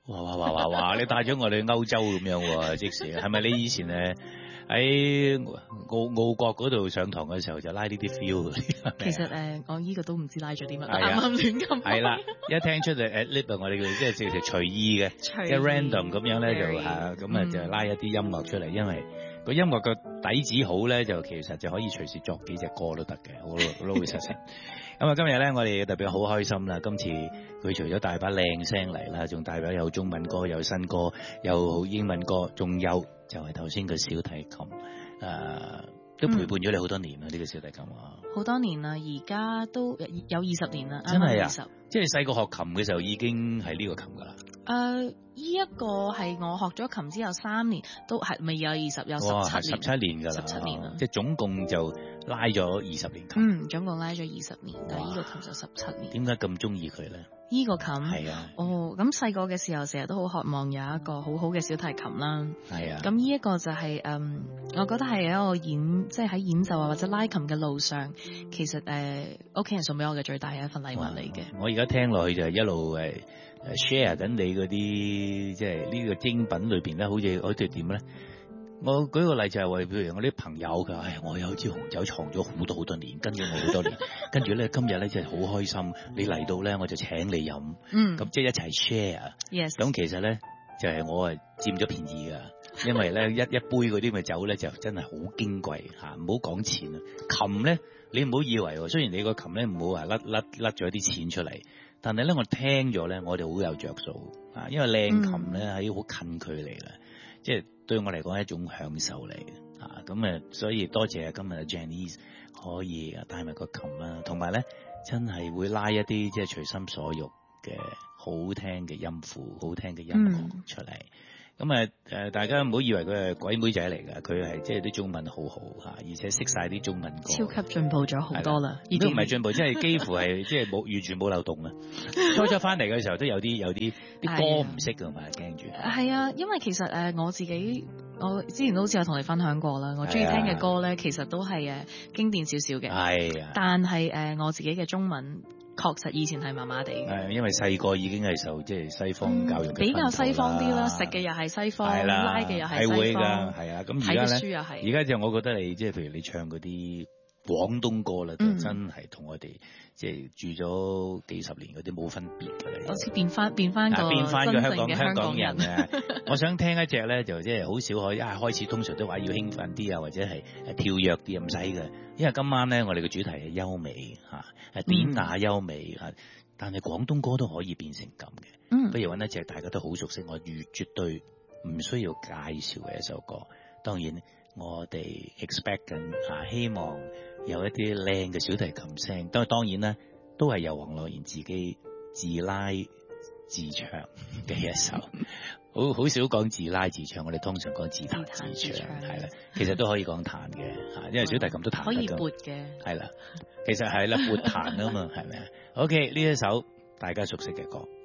哇！你帶咗我哋去歐洲咁樣喎，即時係咪你以前喺澳國嗰度上堂嘅時候就拉呢啲 feel？ 其實我依個都唔知拉咗啲乜， 係啊啱啱亂咁。 係啦，一聽出就 ad-lib 我哋叫即係直情隨意嘅，一 random 咁樣咧就咁啊就拉一啲音樂出嚟，因為個音樂個底子好咧，就其實就可以隨時作幾隻歌都得嘅，好老實實。咁啊，今日咧我哋特別好開心啦！今次佢除咗帶把靚聲嚟啦，仲帶把有中文歌、有新歌、有英文歌，仲有就係頭先個小提琴，都陪伴咗你好多年啦！呢個小提琴啊， 好多年啦，而家都有20年啦， 真係啊 20！ 即係你細個學琴嘅時候已經係呢個琴噶啦。 依一個係我學咗琴之後3年，都係未有20，有 17年㗎啦 ，17年啦， 即係總共就拉咗20年琴。 總共拉咗20年，但係呢個琴就17年。 點解咁中意佢咧？ 呢個琴係啊， 咁細個嘅時候成日都好渴望有一個好好嘅小提琴啦。 係啊， 咁呢一個就係我覺得係一個即係喺演奏啊或者拉琴嘅路上，其實屋企人送俾我嘅最大嘅一份禮物嚟嘅。 我而家聽落去就係一路share 緊你嗰啲即係呢個精品裏邊咧，好似點咧？我舉個例就係話，譬如我啲朋友佢話，我有支紅酒藏咗好多年，跟咗我好多年，跟住咧今日咧真係好開心，你嚟到咧我就請你飲，咁即係一齊 share。 Yes。 咁其實咧就係我係佔咗便宜㗎，因為咧一杯嗰啲嘅酒咧就真係好矜貴嚇，唔好講錢啊。琴咧你唔好以為，雖然你個琴咧唔好話甩咗啲錢出嚟，但係咧我聽咗咧我哋好有着數啊，因為靚琴咧喺好近距離啦，即係對我嚟講係一種享受嚟嘅啊。咁所以多謝今日 Janice 可以帶埋個琴啦，同埋咧真係會拉一啲即係隨心所欲嘅好聽嘅音符、好聽嘅音樂出嚟。咁大家唔好以為佢係鬼妹仔嚟㗎，佢係即係啲中文好好嚇，而且識晒啲中文歌，超級進步咗好多啦。 都唔係進步，即係幾乎係即係完全冇漏洞啊！初翻嚟嘅時候都有啲歌唔識㗎嘛，驚住。係啊，因為其實我之前都好似有同你分享過啦，我中意聽嘅歌咧，其實都係經典少少嘅。係啊，但係我自己嘅中文確實以前係麻麻地嘅， 因為細個已經係受即係西方教育嘅比較西方啲啦，食嘅又係西方，拉嘅又係西方，係會㗎， 係啊。咁而家咧，而家就我覺得你即係譬如你唱嗰啲廣東歌啦，就真係同我哋即係住咗幾十年嗰啲冇分別㗎啦。好似變翻個香港人啊！我想聽一隻咧，就即係好少可以開始通常都話要興奮啲啊，或者係跳躍啲，唔使嘅。因為今晚咧，我哋嘅主題係優美嚇，典雅優美嚇，但係廣東歌都可以變成咁嘅。不如揾一隻大家都好熟悉，我絕對唔需要介紹嘅一首歌。當然我哋 expect 緊希望有一啲靚嘅小提琴聲，當然啦，都係由黃樂賢自己自拉自唱嘅一首。好少講自拉自唱，我哋通常講自彈自唱，係啦，其實都可以講彈嘅，因為小提琴都彈得㗎，可以撥嘅，係啦，其實係啦，撥彈啊嘛，係咪啊？OK，呢一首大家熟悉嘅歌。